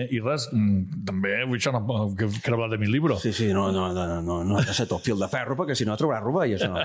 i res, també vull això que he hablat de mi libro. Sí, no ha de ser tot fil de ferro, perquè si no trobaràs rovelles, no.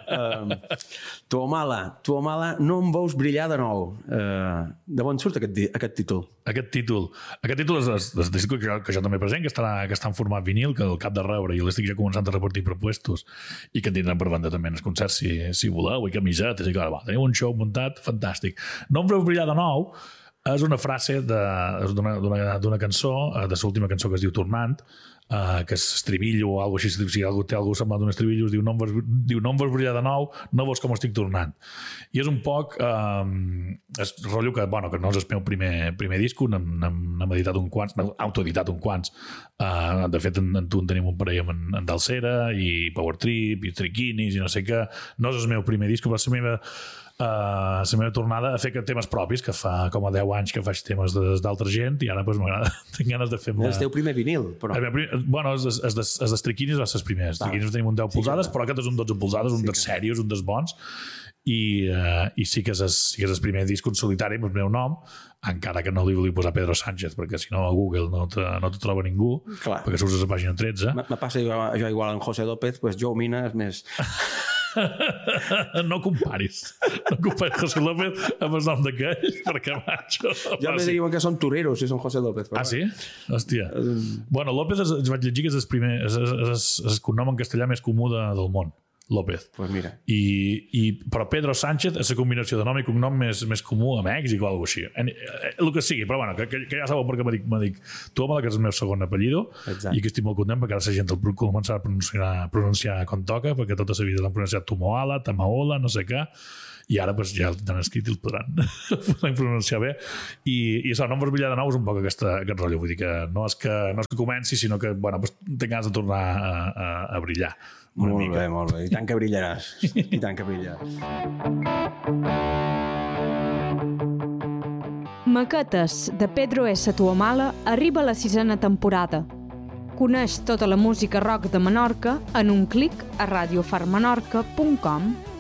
Tuamala, no em veus brillar de nou. De on surt aquest títol? Aquest títol és el disc que jo també present, que està en format vinil, que al cap de rebre, i l'estic ja començant a repartir per puestos, i que en tindran per banda també en els concerts, si voleu, i camisetes, i clar, teniu un show muntat, fantàstic. No em veus brillar de nou és una frase d'una cançó, de l'última cançó que es diu Tornant, que és estribillo o alguna cosa així, si té algú semblant d'un estribillo, diu no em veus brillar de nou, no veus com estic tornant. I és un poc és rotllo que no és el meu primer disc, n'hem editat un quants, n'hem autoeditat un quants. De fet, en tu en tenim un parell amb en Dalsera i Power Trip i Triquinis i no sé què. No és el meu primer disc, però la meva tornada a fer temes propis, que fa com a 10 anys que faig temes d'altra gent, i ara m'agrada, tinc ganes de fer... El teu primer vinil, però... Bueno, els dels Triquinis va ser els primers. Els Triquinis tenim un 10 polzades, però aquest és un 12 polzades, un dels serios, un dels bons, i sí que és el primer disc en solitari amb el meu nom, encara que no li volia posar Pedro Sánchez, perquè si no a Google no te troba ningú, perquè surts a la pàgina 13. Me passa jo igual amb José López, pues Joe Mina és més... No comparis José López amb el nom d'aquell, perquè macho, ja me diuen que són toreros si són José López. Sí? Hòstia. Bueno, López vaig llegir que és el cognom en castellà més comú del món, López. Pues mira. Però Pedro Sánchez és la combinació de nom i cognom més comú a Mèxic o alguna cosa així. El que sigui, però bueno, que ja sabeu perquè m'dic Tuamala, que és el meu segon apellido. Exacte. I que estic molt content perquè ara la gent el començarà a pronunciar com toca, perquè tota la vida l'han pronunciat Tumoala, Tamaola, no sé què, i ara pues, ja l'han escrit i el podran pronunciar bé. I això, no em veus brillar de nou és un poc aquest rotllo. Vull dir que no és que comenci, sinó que pues, tinc ganes de tornar a brillar. Molt bé. I tant que brillaràs. I tant que brillaràs. Maquetes de Pedro S. Tuamala arriba a la 6a temporada. Coneix tota la música rock de Menorca en un clic a radiofarmenorca.com.